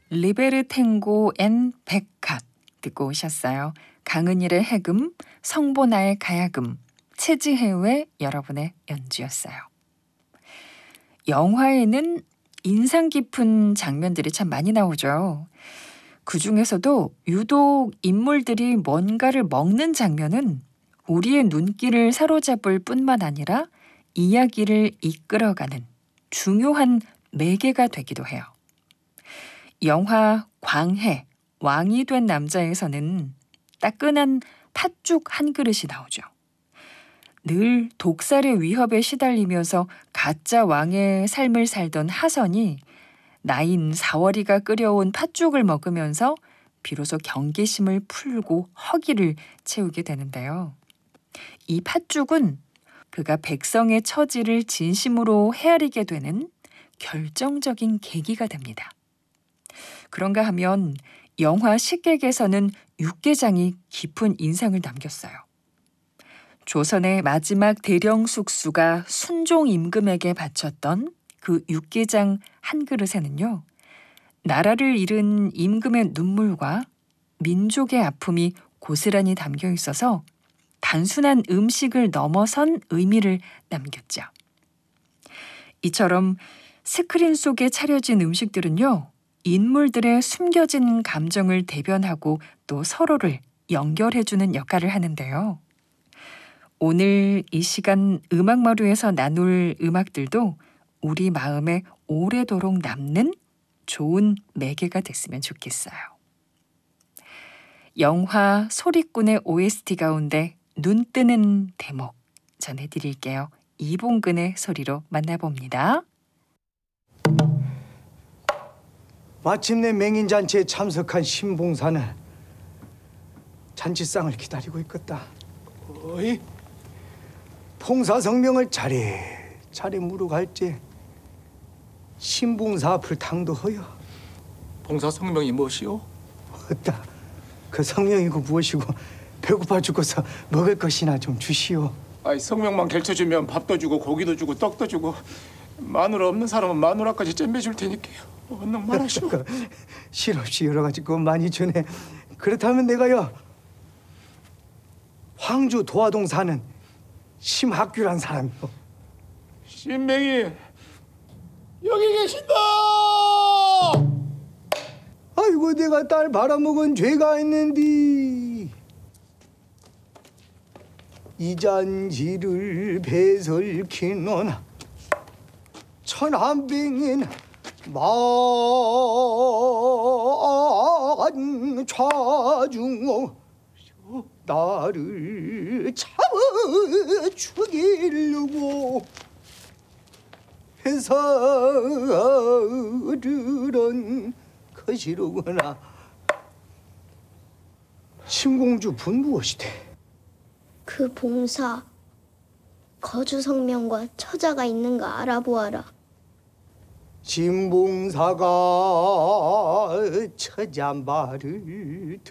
리베르탱고 앤 백합 듣고 오셨어요. 강은일의 해금, 성보나의 가야금, 최지혜의 여러분의 연주였어요. 영화에는 인상 깊은 장면들이 참 많이 나오죠. 그 중에서도 유독 인물들이 뭔가를 먹는 장면은 우리의 눈길을 사로잡을 뿐만 아니라 이야기를 이끌어가는 중요한 매개가 되기도 해요. 영화 광해, 왕이 된 남자에서는 따끈한 팥죽 한 그릇이 나오죠. 늘 독살의 위협에 시달리면서 가짜 왕의 삶을 살던 하선이 나인 사월이가 끓여온 팥죽을 먹으면서 비로소 경계심을 풀고 허기를 채우게 되는데요. 이 팥죽은 그가 백성의 처지를 진심으로 헤아리게 되는 결정적인 계기가 됩니다. 그런가 하면 영화 식객에서는 육개장이 깊은 인상을 남겼어요. 조선의 마지막 대령 숙수가 순종 임금에게 바쳤던 그 육개장 한 그릇에는요, 나라를 잃은 임금의 눈물과 민족의 아픔이 고스란히 담겨 있어서 단순한 음식을 넘어선 의미를 남겼죠. 이처럼 스크린 속에 차려진 음식들은요, 인물들의 숨겨진 감정을 대변하고 또 서로를 연결해주는 역할을 하는데요. 오늘 이 시간 음악마루에서 나눌 음악들도 우리 마음에 오래도록 남는 좋은 매개가 됐으면 좋겠어요. 영화 소리꾼의 OST 가운데 눈 뜨는 대목 전해드릴게요. 이봉근의 소리로 만나봅니다. 마침내 맹인잔치에 참석한 신봉사는 잔치상을 기다리고 있겠다. 어이? 봉사성명을 차례 물어갈지 신봉사 앞을 당도하여. 봉사성명이 무엇이오? 어따, 그 성명이고 무엇이고 배고파 죽어서 먹을 것이나 좀 주시오. 아이, 성명만 결쳐주면 밥도 주고 고기도 주고 떡도 주고 마누라 없는 사람은 마누라까지 잼매줄 테니까요. 얼른 말하시오. 실없이 여러 가지 거 많이 주네. 그렇다면 내가요, 황주 도화동 사는 심학규란 사람이요. 신맹이 여기 계신다. 아이고, 내가 딸 발아먹은 죄가 있는디. 이 잔지를 배설키노나 천한병인 만좌중어 나를 참아 죽이려고 해서르런 것이로구나. 신공주 분 무엇이대? 그 봉사 거주 성명과 처자가 있는가 알아보아라. 신봉사가 처자 말을